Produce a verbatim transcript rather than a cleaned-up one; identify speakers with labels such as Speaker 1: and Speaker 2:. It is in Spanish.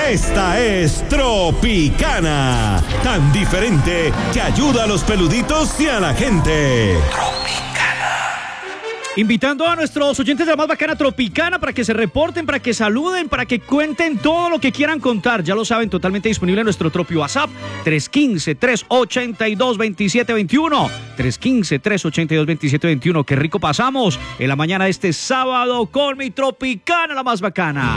Speaker 1: Esta es Tropicana, tan diferente que ayuda a los peluditos y a la gente.
Speaker 2: Invitando a nuestros oyentes de la más bacana Tropicana para que se reporten, para que saluden, para que cuenten todo lo que quieran contar. Ya lo saben, totalmente disponible en nuestro Tropi WhatsApp, tres uno cinco, tres ocho dos, dos siete dos uno. tres uno cinco, tres ocho dos, dos siete dos uno. Qué rico pasamos en la mañana de este sábado con mi Tropicana, la más bacana.